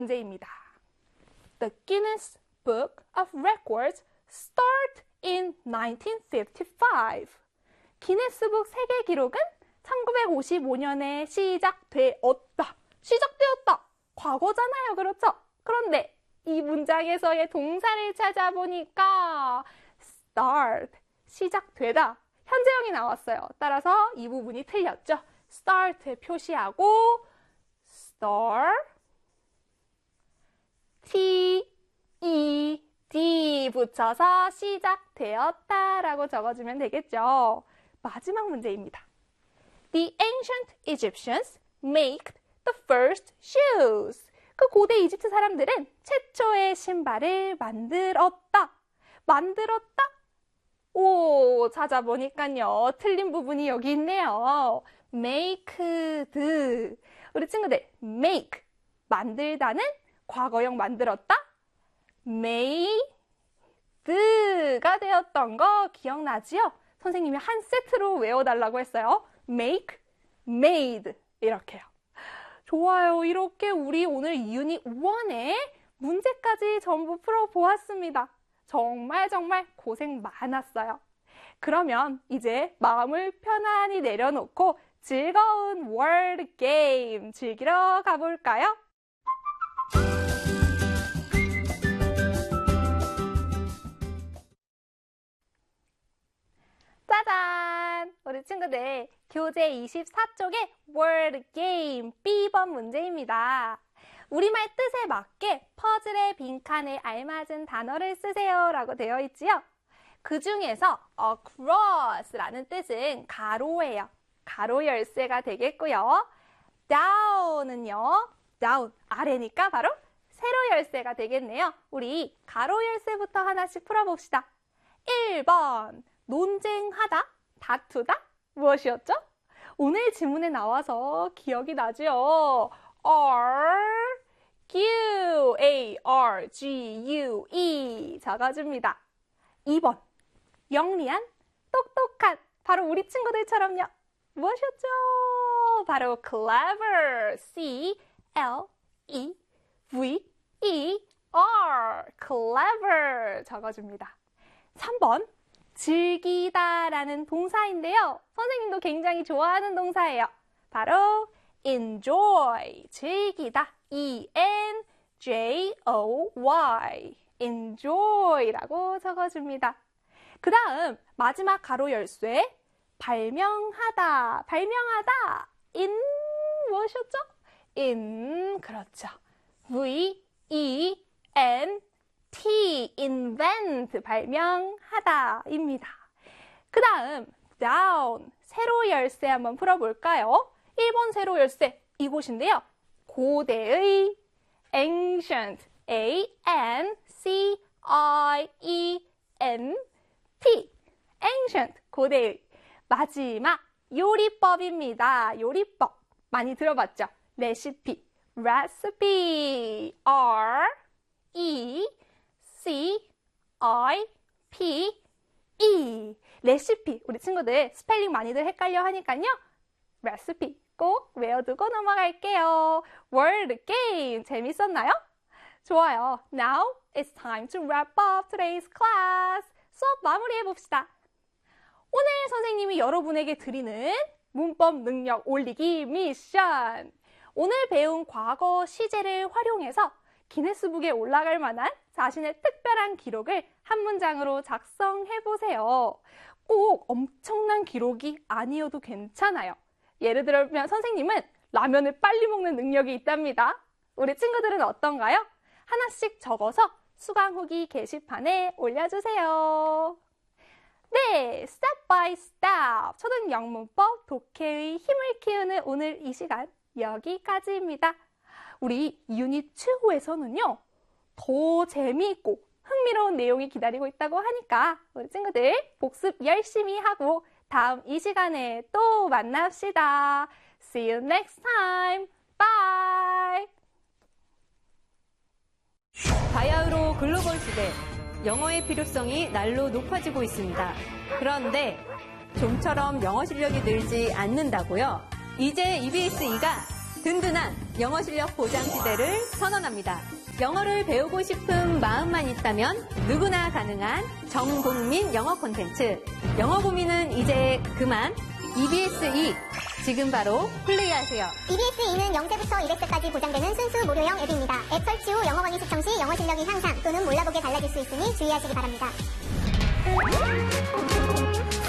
문제입니다. The Guinness Book of Records start in 1955. 기네스북 세계 기록은 1955년에 시작되었다. 시작되었다. 과거잖아요. 그렇죠? 그런데 이 문장에서의 동사를 찾아보니까 start, 시작되다. 현재형이 나왔어요. 따라서 이 부분이 틀렸죠. start에 표시하고 start, T-E-D 붙여서 시작되었다 라고 적어주면 되겠죠. 마지막 문제입니다. The ancient Egyptians made the first shoes. 그 고대 이집트 사람들은 최초의 신발을 만들었다. 만들었다? 오, 찾아보니까요. 틀린 부분이 여기 있네요. maked. 우리 친구들, make. 만들다는 과거형 만들었다. made가 되었던 거 기억나지요? 선생님이 한 세트로 외워달라고 했어요. make, made. 이렇게요. 좋아요. 이렇게 우리 오늘 유닛 1의 문제까지 전부 풀어보았습니다. 정말 고생 많았어요. 그러면 이제 마음을 편안히 내려놓고 즐거운 월드 게임 즐기러 가볼까요? 짜잔! 우리 친구들 교재 24쪽에 월드 게임 B번 문제입니다. 우리말 뜻에 맞게 퍼즐의 빈칸에 알맞은 단어를 쓰세요 라고 되어 있지요. 그 중에서 across라는 뜻은 가로예요. 가로 열쇠가 되겠고요. down은요. down, 아래니까 바로 세로 열쇠가 되겠네요. 우리 가로 열쇠부터 하나씩 풀어봅시다. 1번, 논쟁하다, 다투다? 무엇이었죠? 오늘 지문에 나와서 기억이 나죠? R-Q-A-R-G-U-E 적어줍니다. 2번, 영리한, 똑똑한, 바로 우리 친구들처럼요. 무엇이었죠? 바로 clever, C-L-E-V-E-R, clever 적어줍니다. 3번, 즐기다라는 동사인데요. 선생님도 굉장히 좋아하는 동사예요. 바로 enjoy, 즐기다, E-N-J-O-Y, enjoy라고 적어줍니다. 그 다음 마지막 가로 열쇠, 발명하다, 발명하다, in 무엇이었죠? in, 그렇죠. V-E-N-T, invent, 발명하다입니다. 그 다음 down, 세로 열쇠 한번 풀어볼까요? 1번 세로 열쇠, 이곳인데요. 고대의 ancient, A-N-C-I-E-N-T, ancient, 고대의. 마지막 요리법입니다. 요리법 많이 들어봤죠? 레시피, recipe, R-E-C-I-P-E, 레시피. 우리 친구들 스펠링 많이들 헷갈려 하니까요. 레시피 꼭 외워두고 넘어갈게요. 월드 게임 재밌었나요? 좋아요. Now it's time to wrap up today's class. 수업 마무리해봅시다. 오늘 선생님이 여러분에게 드리는 문법 능력 올리기 미션. 오늘 배운 과거 시제를 활용해서 기네스북에 올라갈 만한 자신의 특별한 기록을 한 문장으로 작성해보세요. 꼭 엄청난 기록이 아니어도 괜찮아요. 예를 들면 선생님은 라면을 빨리 먹는 능력이 있답니다. 우리 친구들은 어떤가요? 하나씩 적어서 수강 후기 게시판에 올려주세요. 네, step by step 초등 영문법 독해의 힘을 키우는 오늘 이 시간 여기까지입니다. 우리 유닛 2에서는요, 더 재미있고 흥미로운 내용이 기다리고 있다고 하니까 우리 친구들 복습 열심히 하고 다음 이 시간에 또 만납시다. See you next time. Bye. 바야흐로 글로벌 시대, 영어의 필요성이 날로 높아지고 있습니다. 그런데 좀처럼 영어 실력이 늘지 않는다고요? 이제 EBS 2가 든든한 영어 실력 보장 시대를 선언합니다. 영어를 배우고 싶은 마음만 있다면 누구나 가능한 전국민 영어 콘텐츠. 영어 고민은 이제 그만. EBS2 지금 바로 플레이하세요. EBS2는 0세부터 200세까지 보장되는 순수 무료형 앱입니다. 앱 설치 후 영어 강의 시청 시 영어 실력이 향상 또는 몰라보게 달라질 수 있으니 주의하시기 바랍니다.